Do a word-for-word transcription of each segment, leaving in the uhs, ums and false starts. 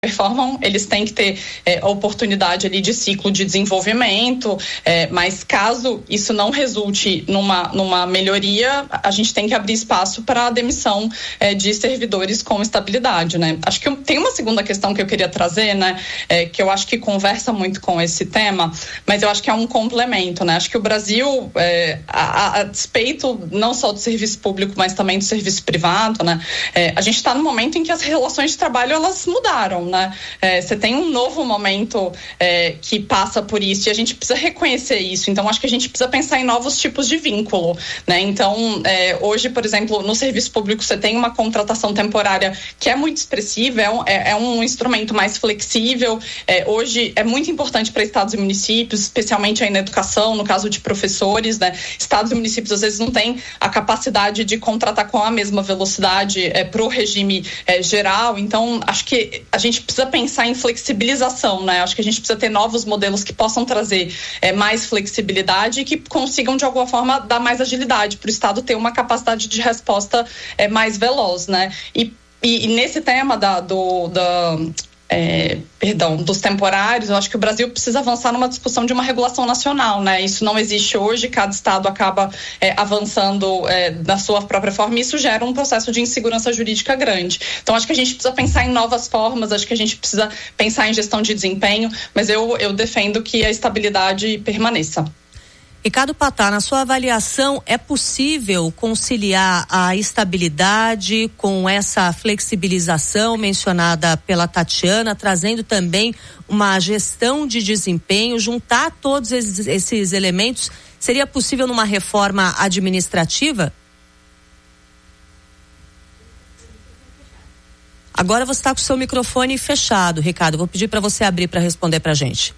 performam, eles têm que ter é, a oportunidade ali de ciclo de desenvolvimento, é, mas caso isso não resulte numa, numa melhoria, a gente tem que abrir espaço para a demissão é, de servidores com estabilidade, né? Acho que eu, tem uma segunda questão que eu queria trazer, né, é, que eu acho que conversa muito com esse tema, mas eu acho que é um complemento, né? Acho que o Brasil, é, a, a despeito não só do serviço público, mas também do serviço privado, né, é, a gente está no momento em que as relações de trabalho, elas mudaram, né? É, você tem um novo momento é, que passa por isso e a gente precisa reconhecer isso. Então, acho que a gente precisa pensar em novos tipos de vínculo, né? Então, é, hoje, por exemplo, no serviço público, você tem uma contratação temporária que é muito expressiva, é um, é, é um instrumento mais flexível. É, hoje, é muito importante para estados e municípios, especialmente aí na educação, no caso de professores, né? Estados e municípios, às vezes, não têm a capacidade de contratar com a mesma velocidade é, para o regime é, geral. Então, acho que a gente precisa pensar em flexibilização, né? Acho que a gente precisa ter novos modelos que possam trazer é, mais flexibilidade e que consigam, de alguma forma, dar mais agilidade para o Estado ter uma capacidade de resposta é, mais veloz, né? E, e, e nesse tema da, do, da, é, perdão, dos temporários, eu acho que o Brasil precisa avançar numa discussão de uma regulação nacional, né? Isso não existe hoje, cada Estado acaba é, avançando é, na sua própria forma e isso gera um processo de insegurança jurídica grande. Então, acho que a gente precisa pensar em novas formas, acho que a gente precisa pensar em gestão de desempenho, mas eu, eu defendo que a estabilidade permaneça. Ricardo Patá, na sua avaliação, é possível conciliar a estabilidade com essa flexibilização mencionada pela Tatiana, trazendo também uma gestão de desempenho, juntar todos esses, esses elementos? Seria possível numa reforma administrativa? Agora você está com o seu microfone fechado, Ricardo. Vou pedir para você abrir para responder para a gente.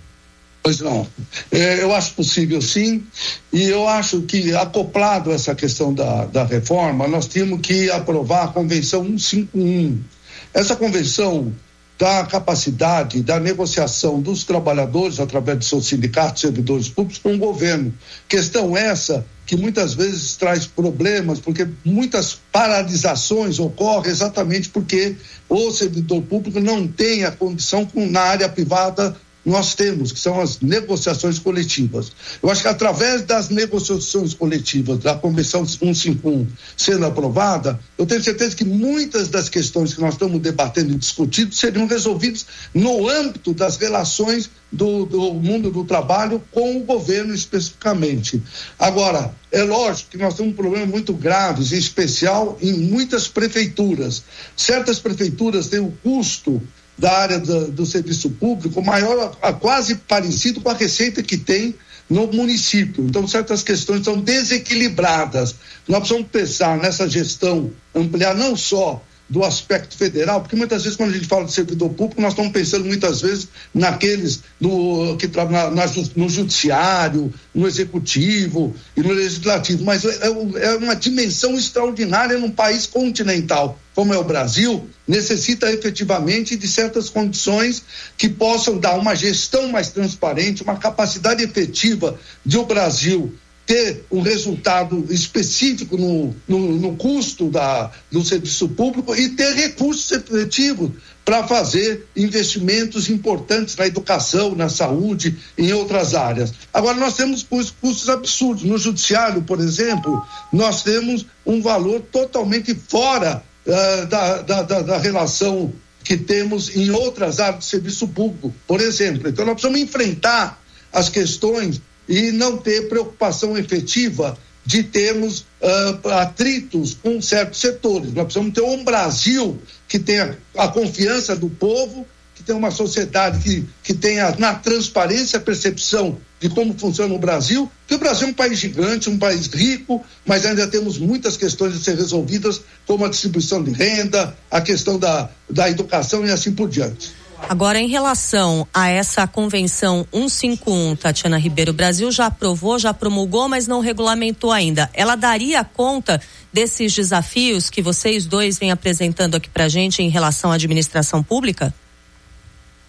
Pois não, é, eu acho possível sim, e eu acho que acoplado a essa questão da, da reforma, nós temos que aprovar a Convenção cento e cinquenta e um. Essa convenção dá capacidade da negociação dos trabalhadores através de seus sindicatos, servidores públicos com o governo. Questão essa que muitas vezes traz problemas, porque muitas paralisações ocorrem exatamente porque o servidor público não tem a condição com, na área privada nós temos, que são as negociações coletivas. Eu acho que através das negociações coletivas da Convenção cento e cinquenta e um sendo aprovada, eu tenho certeza que muitas das questões que nós estamos debatendo e discutindo seriam resolvidas no âmbito das relações do, do mundo do trabalho com o governo especificamente. Agora, é lógico que nós temos um problema muito grave, em especial em muitas prefeituras. Certas prefeituras têm o custo da área do, do serviço público maior, a, a quase parecido com a receita que tem no município. Então, certas questões são desequilibradas. Nós precisamos pensar nessa gestão, ampliar não só do aspecto federal, porque muitas vezes quando a gente fala de servidor público, nós estamos pensando muitas vezes naqueles do, que trabalham na, na, no judiciário, no executivo e no legislativo, mas é, é uma dimensão extraordinária num país continental como é o Brasil, necessita efetivamente de certas condições que possam dar uma gestão mais transparente, uma capacidade efetiva de o Brasil ter um resultado específico no, no, no custo da, do serviço público e ter recursos efetivos para fazer investimentos importantes na educação, na saúde, em outras áreas. Agora, nós temos custos absurdos. No judiciário, por exemplo, nós temos um valor totalmente fora uh, da, da, da, da relação que temos em outras áreas de serviço público, por exemplo. Então, nós precisamos enfrentar as questões e não ter preocupação efetiva de termos uh, atritos com certos setores. Nós precisamos ter um Brasil que tenha a confiança do povo, que tenha uma sociedade que, que tenha na transparência a percepção de como funciona o Brasil, que o Brasil é um país gigante, um país rico, mas ainda temos muitas questões a ser resolvidas, como a distribuição de renda, a questão da, da educação e assim por diante. Agora, em relação a essa convenção cento e cinquenta e um, Tatiana Ribeiro, o Brasil já aprovou, já promulgou, mas não regulamentou ainda. Ela daria conta desses desafios que vocês dois vêm apresentando aqui pra gente em relação à administração pública?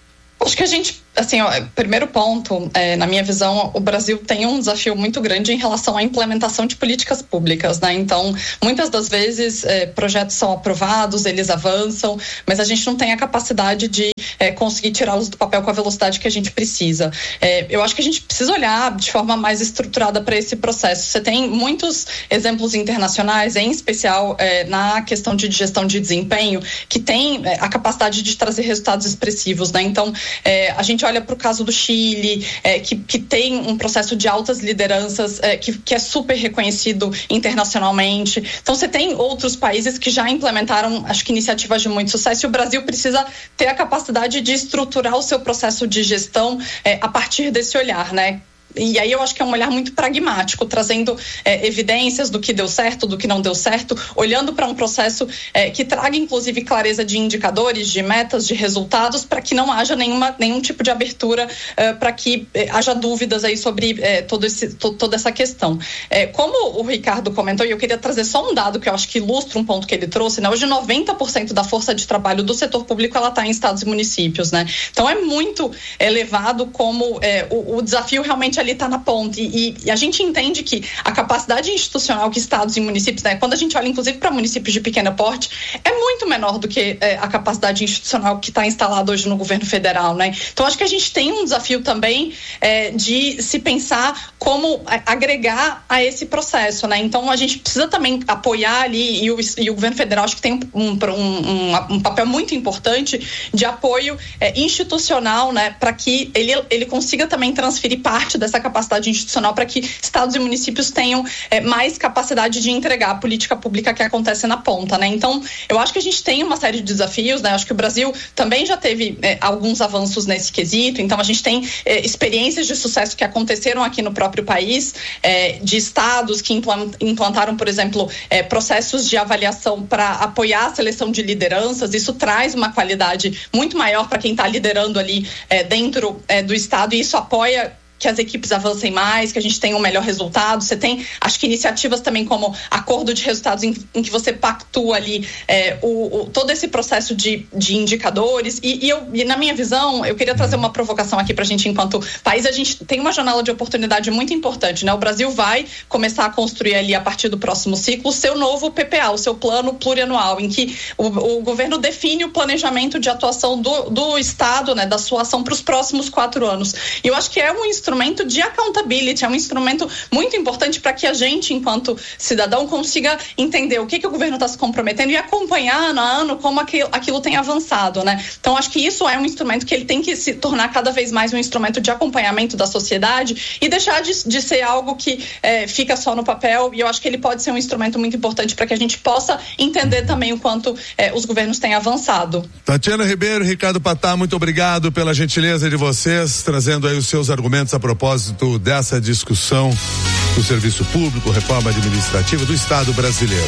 Acho que a gente, assim, ó, primeiro ponto, é, na minha visão, o Brasil tem um desafio muito grande em relação à implementação de políticas públicas, né? Então, muitas das vezes, é, projetos são aprovados, eles avançam, mas a gente não tem a capacidade de é, conseguir tirá-los do papel com a velocidade que a gente precisa. É, eu acho que a gente precisa olhar de forma mais estruturada para esse processo. Você tem muitos exemplos internacionais, em especial é, na questão de gestão de desempenho, que tem é, a capacidade de trazer resultados expressivos, né? Então, É, a gente olha para o caso do Chile, é, que, que tem um processo de altas lideranças é, que, que é super reconhecido internacionalmente. Então, você tem outros países que já implementaram, acho que, iniciativas de muito sucesso, e o Brasil precisa ter a capacidade de estruturar o seu processo de gestão é, a partir desse olhar, né? E aí eu acho que é um olhar muito pragmático, trazendo é, evidências do que deu certo, do que não deu certo, olhando para um processo é, que traga inclusive clareza de indicadores, de metas, de resultados, para que não haja nenhuma, nenhum tipo de abertura é, para que é, haja dúvidas aí sobre é, todo esse, to, toda essa questão. É, como o Ricardo comentou, e eu queria trazer só um dado que eu acho que ilustra um ponto que ele trouxe, né? Hoje noventa por cento da força de trabalho do setor público ela está em estados e municípios, né? Então é muito elevado como é, o, o desafio realmente ali está na ponta e, e a gente entende que a capacidade institucional que estados e municípios, né, quando a gente olha inclusive para municípios de pequeno porte, é muito menor do que é, a capacidade institucional que está instalada hoje no governo federal, né? Então acho que a gente tem um desafio também é, de se pensar como agregar a esse processo, né? Então a gente precisa também apoiar ali e o, e o governo federal acho que tem um, um, um, um papel muito importante de apoio é, institucional, né, para que ele, ele consiga também transferir parte dessa capacidade institucional para que estados e municípios tenham é, mais capacidade de entregar a política pública que acontece na ponta, né? Então, eu acho que a gente tem uma série de desafios, né? Acho que o Brasil também já teve é, alguns avanços nesse quesito, então a gente tem é, experiências de sucesso que aconteceram aqui no próprio país, é, de estados que implantaram, por exemplo, é, processos de avaliação para apoiar a seleção de lideranças. Isso traz uma qualidade muito maior para quem está liderando ali é, dentro é, do estado, e isso apoia que as equipes avancem mais, que a gente tenha um melhor resultado. Você tem, acho que iniciativas também como acordo de resultados em, em que você pactua ali é, o, o, todo esse processo de, de indicadores e, e, eu, e na minha visão, eu queria trazer uma provocação aqui pra gente enquanto país. A gente tem uma janela de oportunidade muito importante, né? O Brasil vai começar a construir ali a partir do próximo ciclo o seu novo P P A, o seu plano plurianual, em que o, o governo define o planejamento de atuação do, do Estado, né, da sua ação para os próximos quatro anos. E eu acho que é um instrumento instrumento de accountability, é um instrumento muito importante para que a gente, enquanto cidadão, consiga entender o que, que o governo está se comprometendo e acompanhar ano a ano como aquilo, aquilo tem avançado, né? Então, acho que isso é um instrumento que ele tem que se tornar cada vez mais um instrumento de acompanhamento da sociedade e deixar de, de ser algo que é, fica só no papel, e eu acho que ele pode ser um instrumento muito importante para que a gente possa entender também o quanto é, os governos têm avançado. Tatiana Ribeiro, Ricardo Patá, muito obrigado pela gentileza de vocês, trazendo aí os seus argumentos a propósito dessa discussão do serviço público, reforma administrativa do Estado brasileiro.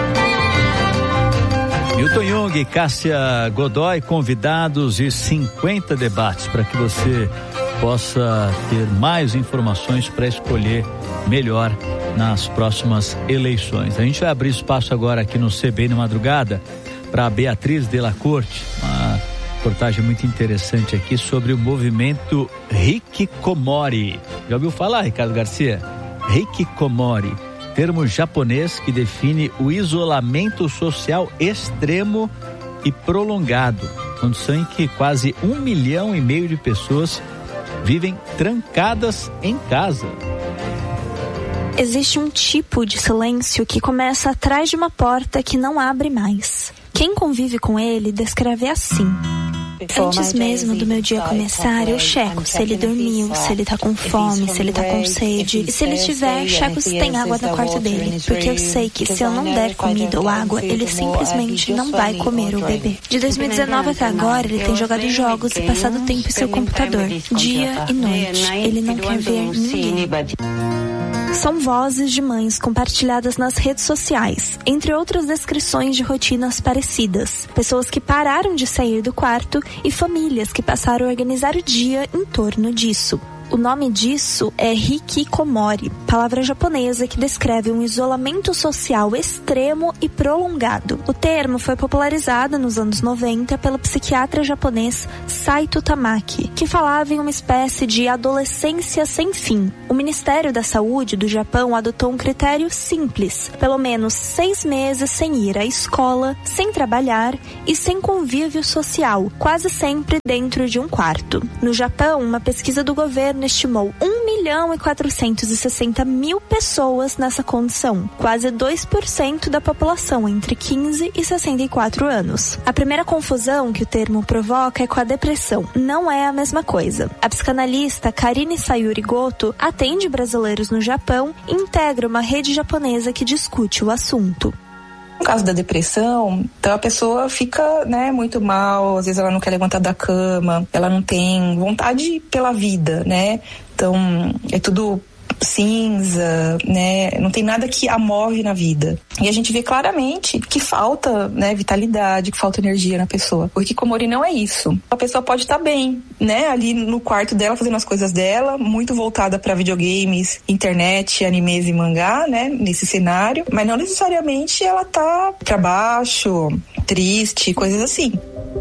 Milton Jung e Cássia Godoy, convidados, e cinquenta debates para que você possa ter mais informações para escolher melhor nas próximas eleições. A gente vai abrir espaço agora aqui no C B N Madrugada para a Beatriz Della Corte, uma reportagem muito interessante aqui sobre o movimento Hikikomori. Já ouviu falar, Ricardo Garcia? Hikikomori, termo japonês que define o isolamento social extremo e prolongado, condição em que quase um milhão e meio de pessoas vivem trancadas em casa. Existe um tipo de silêncio que começa atrás de uma porta que não abre mais. Quem convive com ele descreve assim: antes mesmo do meu dia começar, eu checo se ele dormiu, se ele tá com fome, se ele tá com sede. E se ele tiver, checo se tem água no quarto dele. Porque eu sei que se eu não der comida ou água, ele simplesmente não vai comer ou beber. De dois mil e dezenove até agora, ele tem jogado jogos e passado tempo em seu computador, dia e noite. Ele não quer ver ninguém. São vozes de mães compartilhadas nas redes sociais, entre outras descrições de rotinas parecidas. Pessoas que pararam de sair do quarto e famílias que passaram a organizar o dia em torno disso. O nome disso é hikikomori, palavra japonesa que descreve um isolamento social extremo e prolongado. O termo foi popularizado nos anos noventa pelo psiquiatra japonês Saito Tamaki, que falava em uma espécie de adolescência sem fim. O Ministério da Saúde do Japão adotou um critério simples: pelo menos seis meses sem ir à escola, sem trabalhar e sem convívio social, quase sempre dentro de um quarto. No Japão, uma pesquisa do governo estimou um milhão e quatrocentos e sessenta mil pessoas nessa condição, quase dois por cento da população entre quinze e sessenta e quatro anos. A primeira confusão que o termo provoca é com a depressão. Não é a mesma coisa. A psicanalista Karine Sayuri Goto atende brasileiros no Japão e integra uma rede japonesa que discute o assunto. No caso da depressão, então a pessoa fica, né, muito mal, às vezes ela não quer levantar da cama, ela não tem vontade pela vida, né? Então é tudo cinza, né? Não tem nada que a move na vida. E a gente vê claramente que falta, né, vitalidade, que falta energia na pessoa. O hikikomori não é isso. A pessoa pode estar bem, né, ali no quarto dela, fazendo as coisas dela, muito voltada para videogames, internet, animes e mangá, né, nesse cenário, mas não necessariamente ela tá para baixo, triste, coisas assim.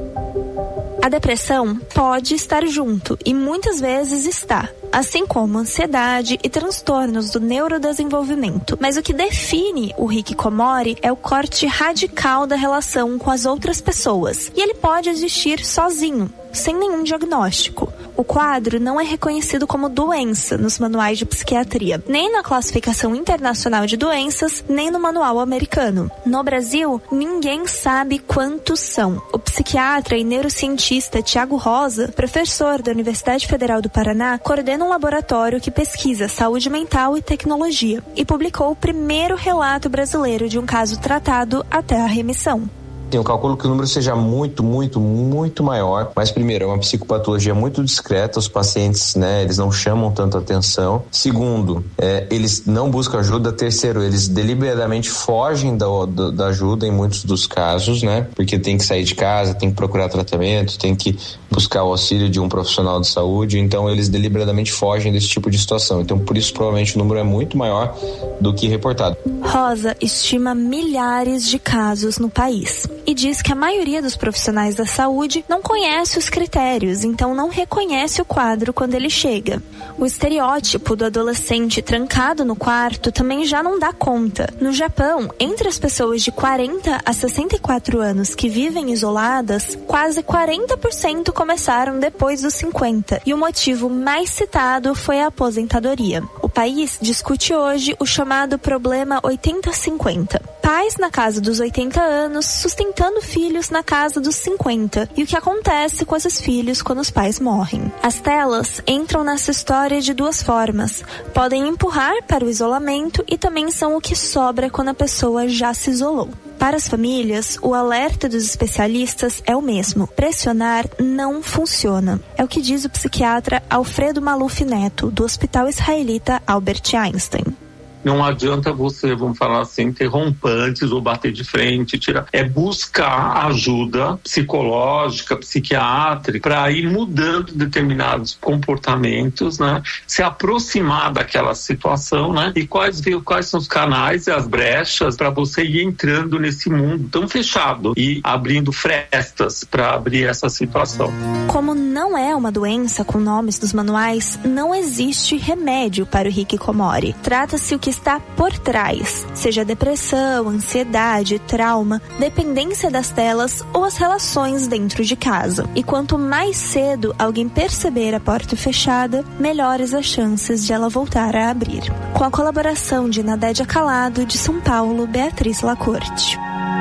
A depressão pode estar junto e muitas vezes está, assim como ansiedade e transtornos do neurodesenvolvimento. Mas o que define o hikikomori é o corte radical da relação com as outras pessoas. E ele pode existir sozinho, sem nenhum diagnóstico. O quadro não é reconhecido como doença nos manuais de psiquiatria, nem na classificação internacional de doenças, nem no manual americano. No Brasil, ninguém sabe quantos são. O psiquiatra e neurocientista Tiago Rosa, professor da Universidade Federal do Paraná, coordena um laboratório que pesquisa saúde mental e tecnologia e publicou o primeiro relato brasileiro de um caso tratado até a remissão. Tem um cálculo que o número seja muito, muito, muito maior. Mas, primeiro, é uma psicopatologia muito discreta. Os pacientes, né, eles não chamam tanto atenção. Segundo, é, eles não buscam ajuda. Terceiro, eles deliberadamente fogem da, da, da ajuda em muitos dos casos, né? Porque tem que sair de casa, tem que procurar tratamento, tem que buscar o auxílio de um profissional de saúde. Então, eles deliberadamente fogem desse tipo de situação. Então, por isso, provavelmente, o número é muito maior do que reportado. Rosa estima milhares de casos no país e diz que a maioria dos profissionais da saúde não conhece os critérios, então não reconhece o quadro quando ele chega. O estereótipo do adolescente trancado no quarto também já não dá conta. No Japão, entre as pessoas de quarenta a sessenta e quatro anos que vivem isoladas, quase quarenta por cento começaram depois dos cinquenta, e o motivo mais citado foi a aposentadoria. O país discute hoje o chamado problema oitenta cinquenta. Pais na casa dos oitenta anos sustentando filhos na casa dos cinquenta, e o que acontece com esses filhos quando os pais morrem. As telas entram nessa história de duas formas. Podem empurrar para o isolamento e também são o que sobra quando a pessoa já se isolou. Para as famílias, o alerta dos especialistas é o mesmo. Pressionar não funciona. É o que diz o psiquiatra Alfredo Maluf Neto, do Hospital Israelita Albert Einstein. Não adianta você, vamos falar assim, ter rompantes ou bater de frente, tirar. É buscar ajuda psicológica, psiquiátrica, para ir mudando determinados comportamentos, né? Se aproximar daquela situação, né? E quais, quais são os canais e as brechas para você ir entrando nesse mundo tão fechado e abrindo frestas para abrir essa situação. Como não é uma doença com nomes dos manuais, não existe remédio para o hikikomori. Trata-se o que está por trás, seja depressão, ansiedade, trauma, dependência das telas ou as relações dentro de casa. E quanto mais cedo alguém perceber a porta fechada, melhores as chances de ela voltar a abrir. Com a colaboração de Nadédia Calado, de São Paulo, Beatriz Lacorte.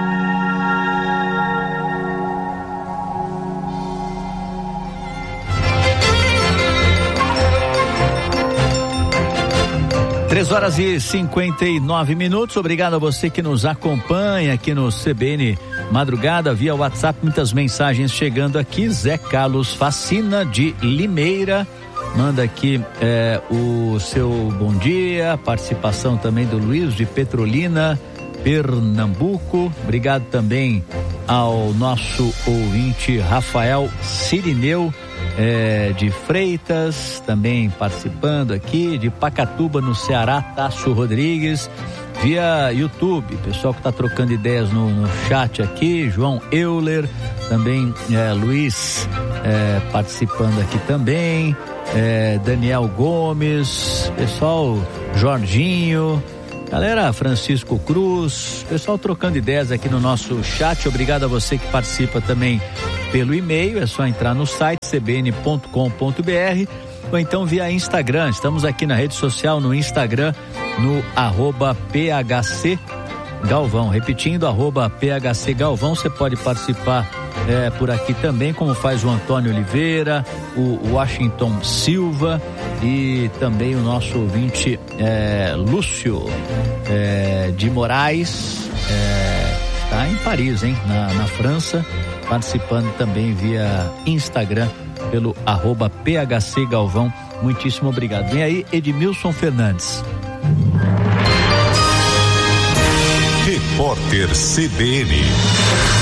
três horas e cinquenta e nove minutos. Obrigado a você que nos acompanha aqui no C B N Madrugada via WhatsApp. Muitas mensagens chegando aqui. Zé Carlos Facina de Limeira manda aqui é, o seu bom dia. Participação também do Luiz de Petrolina, Pernambuco. Obrigado também ao nosso ouvinte Rafael Cirineu. é, de Freitas, também participando aqui, de Pacatuba, no Ceará, Tássio Rodrigues, via YouTube, pessoal que está trocando ideias no, no chat aqui, João Euler, também é, Luiz é, participando aqui também, é, Daniel Gomes, pessoal, Jorginho, galera, Francisco Cruz, pessoal trocando ideias aqui no nosso chat. Obrigado a você que participa também pelo e-mail, é só entrar no site c b n ponto com ponto b r ou então via Instagram. Estamos aqui na rede social, no Instagram, no arroba P H C Galvão, repetindo, arroba P H C Galvão. Você pode participar é, por aqui também, como faz o Antônio Oliveira, o Washington Silva e também o nosso ouvinte é, Lúcio é, de Moraes, é, está em Paris, hein, na, na França, participando também via Instagram pelo arroba P H C Galvão. Muitíssimo obrigado. Vem aí Edmilson Fernandes. Repórter C B N.